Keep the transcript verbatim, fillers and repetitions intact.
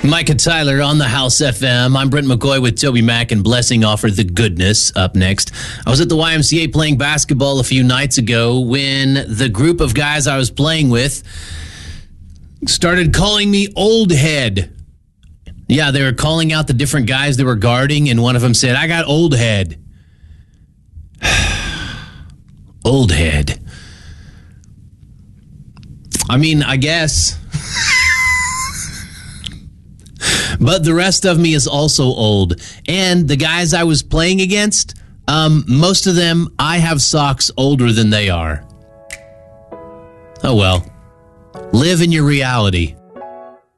Micah Tyler on the House F M. I'm Brent McCoy with Toby Mack and Blessing Offer the Goodness up next. I was at the Y M C A playing basketball a few nights ago when the group of guys I was playing with started calling me old head. Yeah, they were calling out the different guys they were guarding, and one of them said, I got old head. Old head. I mean, I guess. But the rest of me is also old. And the guys I was playing against, um, most of them, I have socks older than they are. Oh well. Live in your reality.